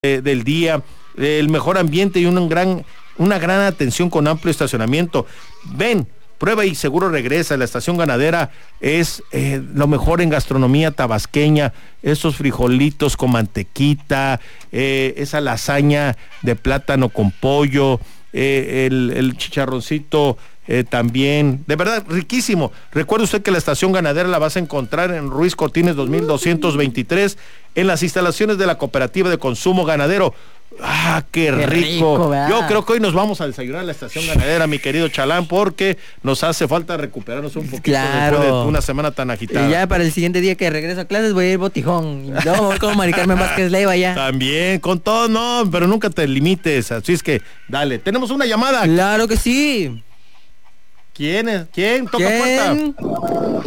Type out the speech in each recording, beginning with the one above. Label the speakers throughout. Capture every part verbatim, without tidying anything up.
Speaker 1: de, del día, el mejor ambiente y un gran, una gran atención con amplio estacionamiento. Ven, prueba y seguro regresa. La estación ganadera es eh, lo mejor en gastronomía tabasqueña. Esos frijolitos con mantequita, eh, esa lasaña de plátano con pollo, eh, el, el chicharroncito eh, también, de verdad, riquísimo. Recuerde usted que la estación ganadera la vas a encontrar en Ruiz Cortines dos mil doscientos veintitrés, en las instalaciones de la Cooperativa de Consumo Ganadero. Ah, qué, qué rico, rico Yo creo que hoy nos vamos a desayunar a la estación ganadera, mi querido Chalán, porque nos hace falta recuperarnos un poquito claro. después de una semana tan agitada.
Speaker 2: Y ya para el siguiente día que regreso a clases voy a ir botijón. No, voy con Mari Carmen Vázquez Leiva ya.
Speaker 1: También, con todo, no, pero nunca te limites, así es que, dale. Tenemos una llamada.
Speaker 2: Claro que sí.
Speaker 1: ¿Quién es? ¿Quién? Toca ¿Quién? puerta.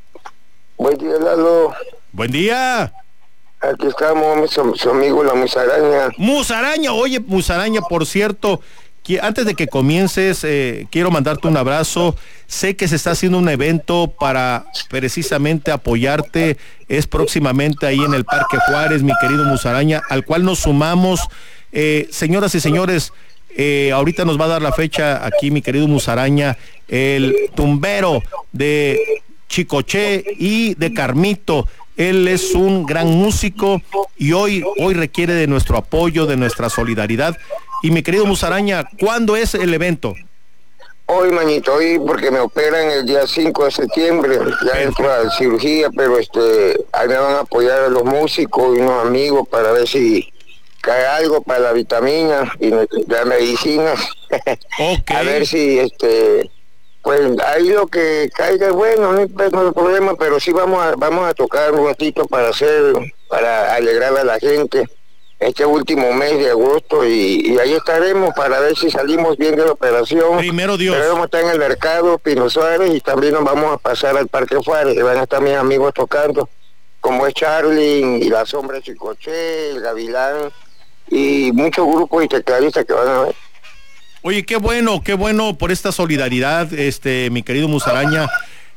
Speaker 3: Buen día, Lalo.
Speaker 1: Buen día.
Speaker 3: Aquí estamos, su, su amigo la Musaraña.
Speaker 1: Musaraña, oye, Musaraña, por cierto, que antes de que comiences, eh, quiero mandarte un abrazo. Sé que se está haciendo un evento para precisamente apoyarte. Es próximamente ahí en el Parque Juárez, mi querido Musaraña, al cual nos sumamos. Eh, señoras y señores, eh, ahorita nos va a dar la fecha aquí, mi querido Musaraña, el tumbero de Chicoché y de Carmito. Él es un gran músico y hoy, hoy requiere de nuestro apoyo, de nuestra solidaridad. Y mi querido Musaraña, ¿cuándo es el evento?
Speaker 3: Hoy, manito, hoy porque me operan el día cinco de septiembre, ya entro a la cirugía, pero este, ahí me van a apoyar a los músicos y unos amigos para ver si cae algo para la vitamina y la medicina. Okay. A ver si este... Pues ahí lo que caiga es bueno, no hay, no hay problema, pero sí vamos a vamos a tocar un ratito para hacer, para alegrar a la gente este último mes de agosto y, y ahí estaremos para ver si salimos bien de la operación.
Speaker 1: Primero Dios.
Speaker 3: Pero vamos a estar en el mercado Pino Suárez y también nos vamos a pasar al Parque Juárez, que van a estar mis amigos tocando, como es Charly y La Sombra de Chicoché, el Gavilán y muchos grupos y tecladistas que van a ver.
Speaker 1: Oye, qué bueno, qué bueno por esta solidaridad, este, mi querido Musaraña.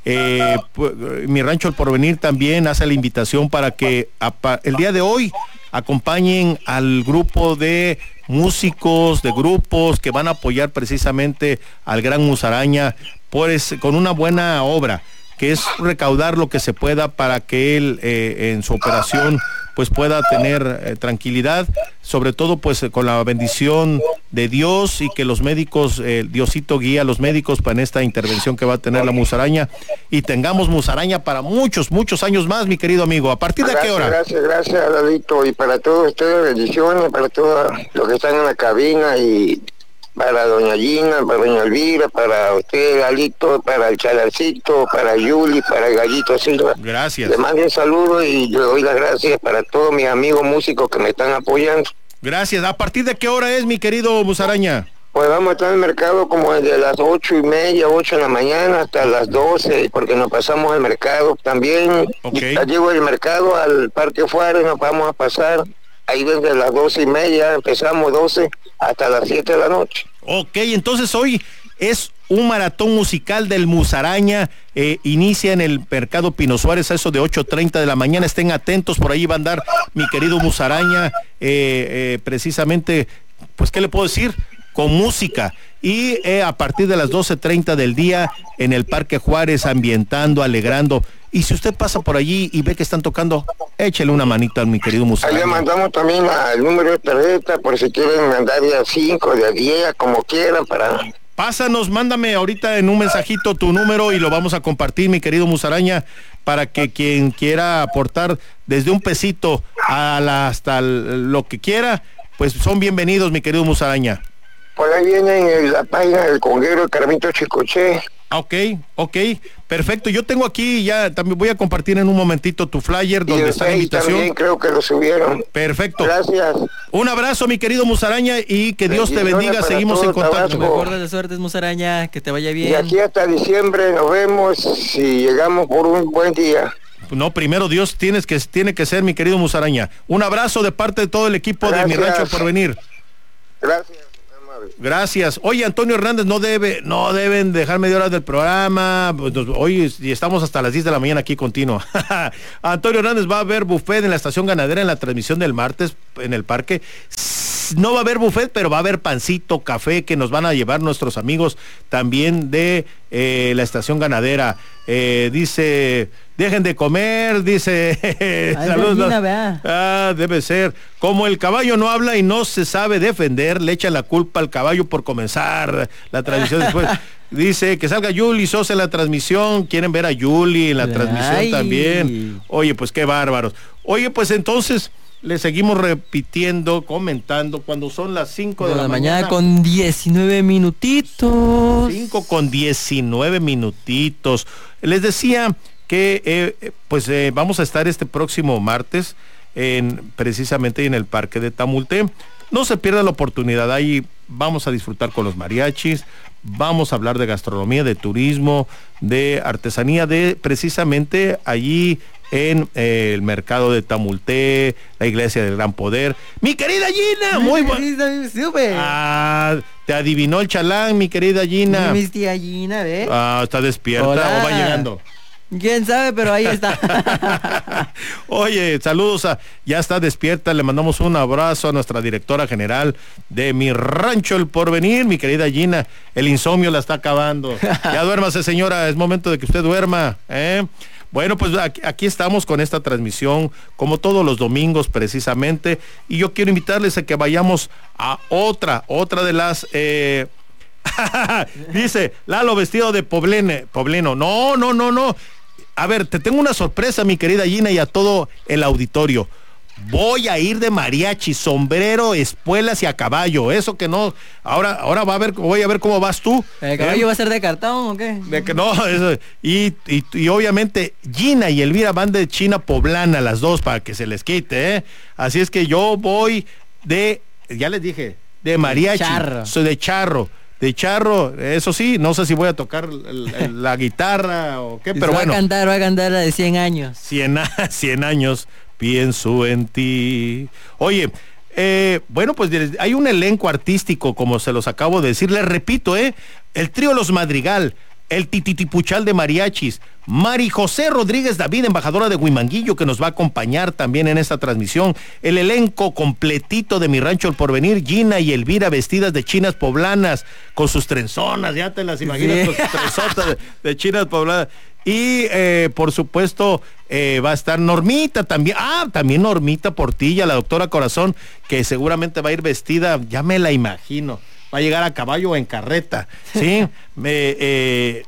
Speaker 1: Eh, mi Rancho El Porvenir también hace la invitación para que a, el día de hoy acompañen al grupo de músicos, de grupos que van a apoyar precisamente al gran Musaraña pues, con una buena obra, que es recaudar lo que se pueda para que él eh, en su operación pues pueda tener eh, tranquilidad, sobre todo pues con la bendición de Dios y que los médicos, eh, Diosito guía a los médicos para esta intervención que va a tener la Musaraña y tengamos Musaraña para muchos, muchos años más, mi querido amigo. ¿A partir de
Speaker 3: gracias,
Speaker 1: qué hora?
Speaker 3: Gracias, gracias, Lalito, y para todos ustedes bendiciones, para todos los que están en la cabina y para doña Gina, para doña Elvira, para usted, Galito, para el Chalarcito, para Yuli, para el Gallito Silva.
Speaker 1: Gracias.
Speaker 3: Le mando un saludo y le doy las gracias para todos mis amigos músicos que me están apoyando.
Speaker 1: Gracias. ¿A partir de qué hora es, mi querido Musaraña?
Speaker 3: Pues vamos a estar en el mercado como desde las ocho y media, ocho de la mañana hasta las doce, porque nos pasamos al mercado también.
Speaker 1: Okay.
Speaker 3: Ya llego del mercado al Parque Juárez, nos vamos a pasar. Ahí desde las doce y media, empezamos doce hasta las siete de la noche.
Speaker 1: Ok, entonces hoy es un maratón musical del Musaraña, eh, inicia en el Mercado Pino Suárez a eso de ocho treinta de la mañana, estén atentos, por ahí va a andar mi querido Musaraña, eh, eh, precisamente, pues ¿qué le puedo decir? Con música, y eh, a partir de las doce treinta del día en el Parque Juárez, ambientando, alegrando. Y si usted pasa por allí y ve que están tocando, échele una manita a mi querido Musaraña.
Speaker 3: Ahí le mandamos también la, el número de tarjeta, por si quieren mandar de a cinco, de a diez, como quieran, para...
Speaker 1: Pásanos, mándame ahorita en un mensajito tu número y lo vamos a compartir, mi querido Musaraña, para que quien quiera aportar desde un pesito a la, hasta lo que quiera, pues son bienvenidos, mi querido Musaraña.
Speaker 3: Por ahí viene en la página del conguero de Carmito Chicoché.
Speaker 1: Ok, ok, perfecto. Yo tengo aquí, ya también voy a compartir en un momentito tu flyer donde está la invitación.
Speaker 3: También creo que lo subieron.
Speaker 1: Perfecto.
Speaker 3: Gracias.
Speaker 1: Un abrazo, mi querido Musaraña, y que Dios te bendiga. Seguimos en contacto.
Speaker 2: Mejor de suertes, Musaraña, que te vaya bien.
Speaker 3: Y aquí hasta diciembre nos vemos si llegamos por un buen día.
Speaker 1: No, primero Dios tienes que, tiene que ser, mi querido Musaraña. Un abrazo de parte de todo el equipo Gracias. de Mi Rancho El Porvenir.
Speaker 3: Gracias.
Speaker 1: Gracias. Oye, Antonio Hernández, no debe, no deben dejar media hora del programa. Pues, hoy estamos hasta las diez de la mañana aquí continuo. Antonio Hernández, va a haber buffet en la estación ganadera en la transmisión del martes en el parque. No va a haber buffet, pero va a haber pancito, café que nos van a llevar nuestros amigos también de eh, la estación ganadera. Eh, dice, dejen de comer, dice.
Speaker 2: Ay,
Speaker 1: saludos.
Speaker 2: Gallina,
Speaker 1: Ah, debe ser. Como el caballo no habla y no se sabe defender, le echan la culpa al caballo por comenzar la transmisión después. Dice que salga Yuli Sosa en la transmisión. Quieren ver a Yuli en la Ay. transmisión también. Oye, pues qué bárbaros. Oye, pues entonces le seguimos repitiendo, comentando, cuando son las cinco de, de la, la mañana, mañana
Speaker 2: con diecinueve minutitos.
Speaker 1: cinco con diecinueve minutitos. Les decía que eh, pues eh, vamos a estar este próximo martes en, precisamente en el Parque de Tamulté. No se pierda la oportunidad, ahí vamos a disfrutar con los mariachis, vamos a hablar de gastronomía, de turismo, de artesanía, de precisamente allí en eh, el mercado de Tamulté, la iglesia del Gran Poder. Mi querida Gina, muy buena. Ah, te adivinó el chalán, mi querida Gina.
Speaker 2: Mi tía Gina, ¿ves?
Speaker 1: Ah, está despierta.
Speaker 2: Hola.
Speaker 1: O va llegando.
Speaker 2: ¿Quién sabe? Pero ahí está.
Speaker 1: Oye, saludos a, ya está despierta, le mandamos un abrazo a nuestra directora general de Mi Rancho El Porvenir, mi querida Gina, el insomnio la está acabando. Ya duérmase, señora, es momento de que usted duerma, ¿eh? Bueno, pues aquí, aquí estamos con esta transmisión, como todos los domingos precisamente, y yo quiero invitarles a que vayamos a otra, otra de las... Eh, dice, Lalo vestido de poblene, pobleno, no, no, no, no. A ver, te tengo una sorpresa, mi querida Gina, y a todo el auditorio. Voy a ir de mariachi, sombrero, espuelas y a caballo. Eso que no, ahora, ahora va a ver, voy a ver cómo vas tú.
Speaker 2: ¿El caballo ¿Eh? va a ser de cartón o qué?
Speaker 1: De que no, eso, y, y, y obviamente Gina y Elvira van de China poblana, las dos, para que se les quite, ¿eh? Así es que yo voy de, ya les dije, de mariachi.
Speaker 2: Charro.
Speaker 1: Soy de charro. De charro, eso sí, no sé si voy a tocar el, el, la guitarra o qué, pero
Speaker 2: va
Speaker 1: bueno.
Speaker 2: Va a cantar, va a cantar la de cien años.
Speaker 1: cien años, pienso en ti. Oye, eh, bueno, pues hay un elenco artístico, como se los acabo de decir, les repito, eh, el trío Los Madrigal, el Tititipuchal de mariachis, Mari José Rodríguez David, embajadora de Huimanguillo, que nos va a acompañar también en esta transmisión, el elenco completito de Mi Rancho El Porvenir, Gina y Elvira vestidas de chinas poblanas, con sus trenzonas, ya te las imaginas, sí. Con sus trenzotas de, de chinas poblanas. Y eh, por supuesto eh, va a estar Normita también, ah, también Normita Portilla, la doctora Corazón, que seguramente va a ir vestida, ya me la imagino, va a llegar a caballo o en carreta, ¿sí? Me, eh,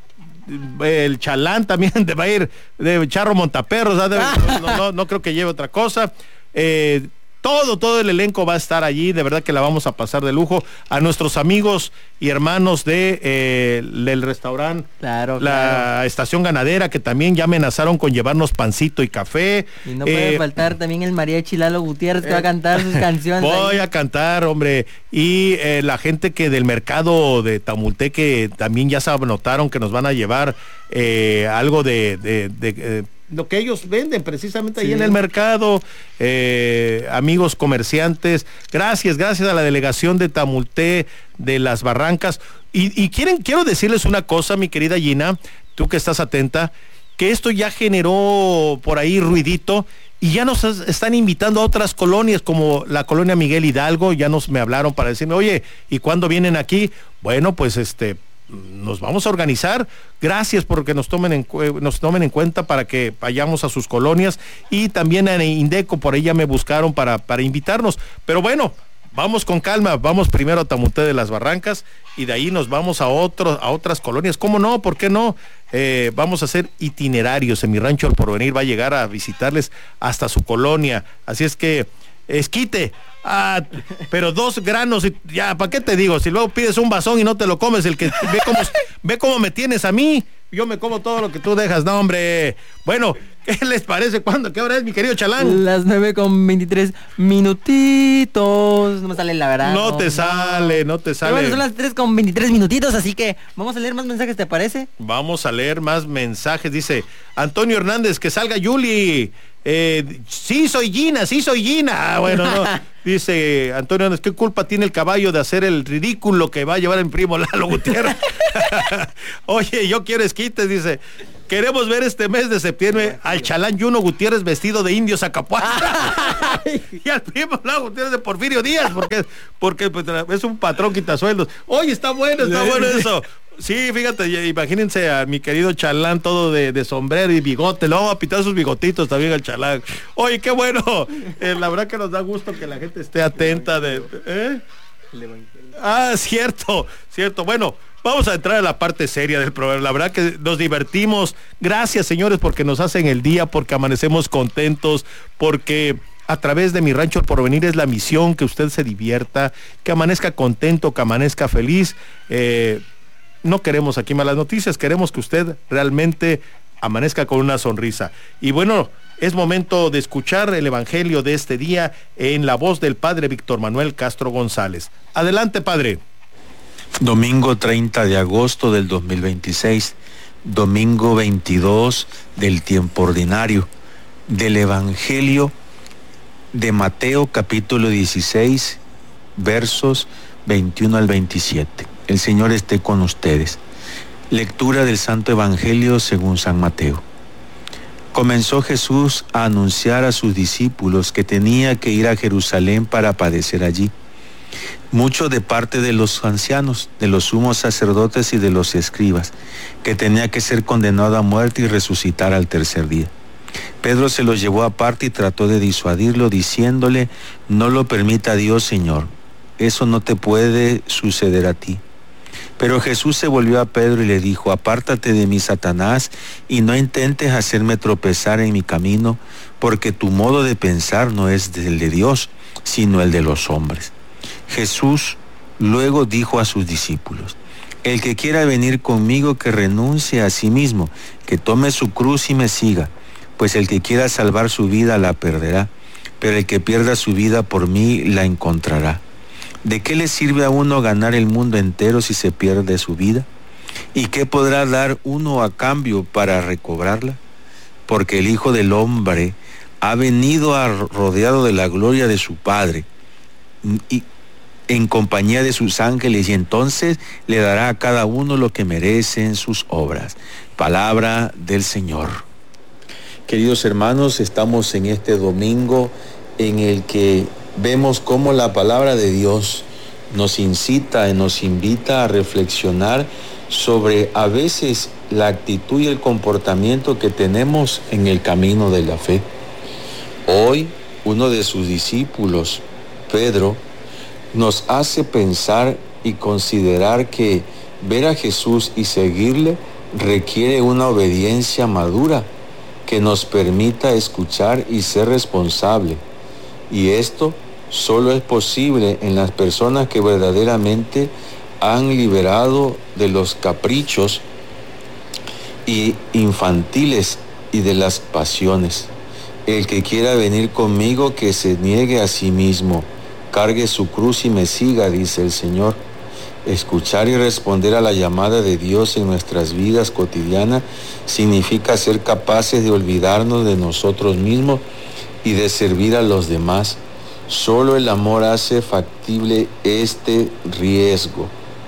Speaker 1: el chalán también te va a ir de charro montaperros, ¿sabes? No, no, no, no creo que lleve otra cosa. Eh, todo, todo el elenco va a estar allí, de verdad que la vamos a pasar de lujo. A nuestros amigos y hermanos de eh, del restaurante,
Speaker 2: claro,
Speaker 1: la
Speaker 2: claro.
Speaker 1: estación ganadera, que también ya amenazaron con llevarnos pancito y café.
Speaker 2: Y no puede eh, faltar también el mariachi Lalo Gutiérrez, que eh, va a cantar sus canciones.
Speaker 1: Voy
Speaker 2: ahí.
Speaker 1: a cantar, hombre. Y eh, la gente que del mercado de Tamulté, que también ya se anotaron que nos van a llevar eh, algo de... de, de eh, lo que ellos venden precisamente ahí sí. En el mercado, eh, amigos comerciantes, gracias, gracias a la delegación de Tamulté, de Las Barrancas, y, y quieren, quiero decirles una cosa, mi querida Gina, tú que estás atenta, que esto ya generó por ahí ruidito, y ya nos están invitando a otras colonias, como la colonia Miguel Hidalgo, ya nos me hablaron para decirme, oye, ¿y cuándo vienen aquí? Bueno, pues este... nos vamos a organizar, gracias porque nos tomen en nos tomen en cuenta para que vayamos a sus colonias, y también en Indeco por ahí ya me buscaron para, para invitarnos, pero bueno, vamos con calma, vamos primero a Tamulté de Las Barrancas y de ahí nos vamos a otros, a otras colonias, ¿cómo no? ¿Por qué no? Eh, vamos a hacer itinerarios, en Mi Rancho El Porvenir va a llegar a visitarles hasta su colonia, así es que esquite, ah, pero dos granos, y ya, ¿para qué te digo? Si luego pides un vasón y no te lo comes, el que ve cómo, ve cómo me tienes a mí, yo me como todo lo que tú dejas, no, hombre. Bueno, ¿qué les parece? ¿Cuándo? ¿Qué hora es, mi querido chalán?
Speaker 2: Las nueve con veintitrés minutitos. No me sale la verdad.
Speaker 1: No, no te sale, no, no te sale.
Speaker 2: Pero bueno, son las tres con veintitrés minutitos, así que vamos a leer más mensajes, ¿te parece?
Speaker 1: Vamos a leer más mensajes. Dice Antonio Hernández, que salga Yuli. Eh, sí, soy Gina, sí, soy Gina. Ah, bueno, no. Dice Antonio, ¿qué culpa tiene el caballo de hacer el ridículo que va a llevar a mi primo Lalo Gutiérrez? Oye, yo quiero esquites, dice. Queremos ver este mes de septiembre al Chalán Yuno Gutiérrez vestido de indio Zacapuastra. Y al primo Lalo Gutiérrez de Porfirio Díaz, porque, porque pues, es un patrón quitasueldos. Oye, está bueno, está bueno eso. Sí, fíjate, imagínense a mi querido Chalán todo de, de sombrero y bigote. Le vamos a pitar sus bigotitos también al Chalán. Oye, qué bueno. Eh, la verdad que nos da gusto que la gente esté atenta de... ¿eh? Ah, cierto, cierto. Bueno, vamos a entrar a la parte seria del programa. La verdad que nos divertimos. Gracias, señores, porque nos hacen el día, porque amanecemos contentos, porque a través de Mi Rancho El Porvenir es la misión que usted se divierta, que amanezca contento, que amanezca feliz. Eh... No queremos aquí malas noticias, queremos que usted realmente amanezca con una sonrisa. Y bueno, es momento de escuchar el evangelio de este día en la voz del padre Víctor Manuel Castro González. Adelante, padre.
Speaker 4: Domingo treinta de agosto del dos mil veintiséis, domingo veintidós del tiempo ordinario, del evangelio de Mateo capítulo dieciséis, versos veintiuno al veintisiete. El Señor esté con ustedes. Lectura del Santo Evangelio según San Mateo. Comenzó Jesús a anunciar a sus discípulos que tenía que ir a Jerusalén para padecer allí. Mucho de parte de los ancianos, de los sumos sacerdotes y de los escribas, que tenía que ser condenado a muerte y resucitar al tercer día. Pedro se los llevó aparte y trató de disuadirlo, diciéndole: no lo permita Dios, Señor. Eso no te puede suceder a ti. Pero Jesús se volvió a Pedro y le dijo: apártate de mí, Satanás, y no intentes hacerme tropezar en mi camino, porque tu modo de pensar no es el de Dios, sino el de los hombres. Jesús luego dijo a sus discípulos: el que quiera venir conmigo, que renuncie a sí mismo, que tome su cruz y me siga, pues el que quiera salvar su vida la perderá, pero el que pierda su vida por mí la encontrará. ¿De qué le sirve a uno ganar el mundo entero si se pierde su vida? ¿Y qué podrá dar uno a cambio para recobrarla? Porque el Hijo del Hombre ha venido a, rodeado de la gloria de su Padre y en compañía de sus ángeles, y entonces le dará a cada uno lo que merecen sus obras. Palabra del Señor. Queridos hermanos, estamos en este domingo en el que vemos cómo la palabra de Dios nos incita y nos invita a reflexionar sobre a veces la actitud y el comportamiento que tenemos en el camino de la fe. Hoy, uno de sus discípulos, Pedro, nos hace pensar y considerar que ver a Jesús y seguirle requiere una obediencia madura que nos permita escuchar y ser responsable. Y esto solo es posible en las personas que verdaderamente han liberado de los caprichos y infantiles y de las pasiones. El que quiera venir conmigo, que se niegue a sí mismo, cargue su cruz y me siga, dice el Señor. Escuchar y responder a la llamada de Dios en nuestras vidas cotidianas significa ser capaces de olvidarnos de nosotros mismos y de servir a los demás. Solo el amor hace factible este riesgo,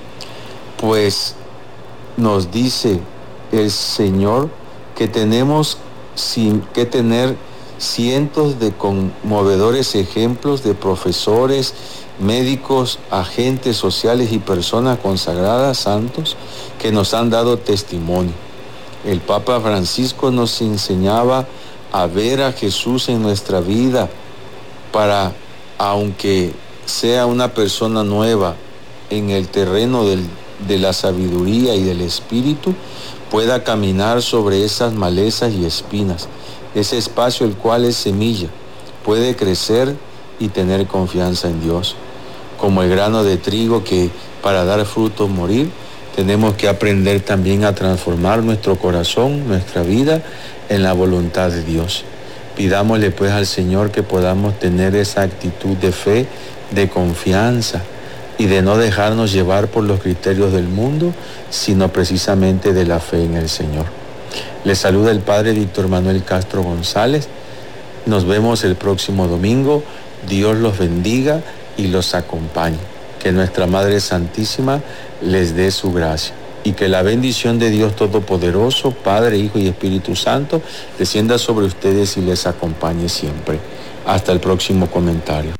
Speaker 4: pues nos dice el Señor que tenemos que tener cientos de conmovedores ejemplos de profesores, médicos, agentes sociales y personas consagradas, santos, que nos han dado testimonio. El Papa Francisco nos enseñaba a ver a Jesús en nuestra vida para, aunque sea una persona nueva en el terreno del, de la sabiduría y del espíritu, pueda caminar sobre esas malezas y espinas. Ese espacio, el cual es semilla, puede crecer y tener confianza en Dios. Como el grano de trigo que para dar fruto morir, tenemos que aprender también a transformar nuestro corazón, nuestra vida, en la voluntad de Dios. Pidámosle pues al Señor que podamos tener esa actitud de fe, de confianza y de no dejarnos llevar por los criterios del mundo, sino precisamente de la fe en el Señor. Les saluda el Padre Víctor Manuel Castro González Nos vemos el próximo domingo. Dios los bendiga y los acompañe. Que nuestra Madre Santísima les dé su gracia. Y que la bendición de Dios Todopoderoso, Padre, Hijo y Espíritu Santo, descienda sobre ustedes y les acompañe siempre. Hasta el próximo comentario.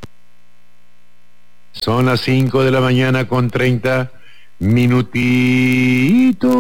Speaker 5: Son las cinco de la mañana con treinta minutitos.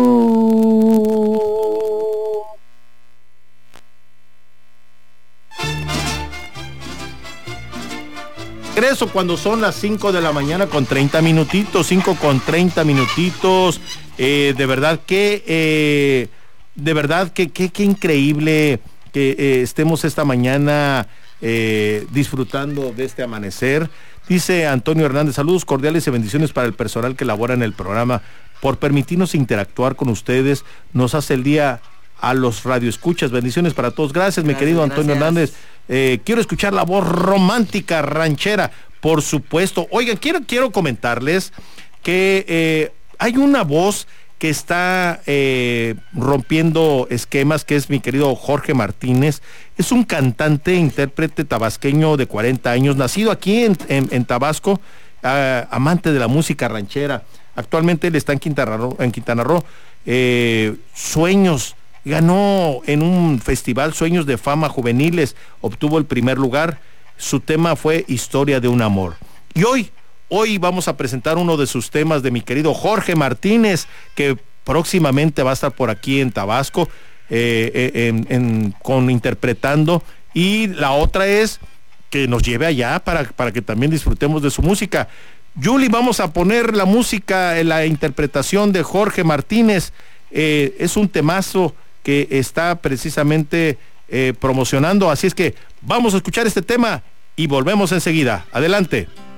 Speaker 1: Regreso cuando son las cinco de la mañana con treinta minutitos, cinco con treinta minutitos. Eh, de verdad que, eh, de verdad que, que, que increíble que eh, estemos esta mañana eh, disfrutando de este amanecer. Dice Antonio Hernández, saludos cordiales y bendiciones para el personal que labora en el programa. Por permitirnos interactuar con ustedes, nos hace el día a los radioescuchas. Bendiciones para todos. Gracias, mi
Speaker 2: Gracias,
Speaker 1: querido Antonio
Speaker 2: gracias.
Speaker 1: Hernández. Eh, quiero escuchar la voz romántica ranchera, por supuesto. Oigan, quiero, quiero comentarles que eh, hay una voz que está eh, rompiendo esquemas, que es mi querido Jorge Martínez. Es un cantante, intérprete tabasqueño de cuarenta años, nacido aquí en, en, en Tabasco, uh, amante de la música ranchera. Actualmente él está en Quintana Roo. En Quintana Roo. Eh, Sueños, ganó en un festival Sueños de Fama Juveniles, obtuvo el primer lugar. Su tema fue Historia de un Amor. Y hoy, hoy vamos a presentar uno de sus temas de mi querido Jorge Martínez, que próximamente va a estar por aquí en Tabasco, eh, en, en, con interpretando. Y la otra es que nos lleve allá para, para que también disfrutemos de su música. Yuli, vamos a poner la música, en la interpretación de Jorge Martínez. Eh, es un temazo que está precisamente eh, promocionando, así es que vamos a escuchar este tema y volvemos enseguida. Adelante.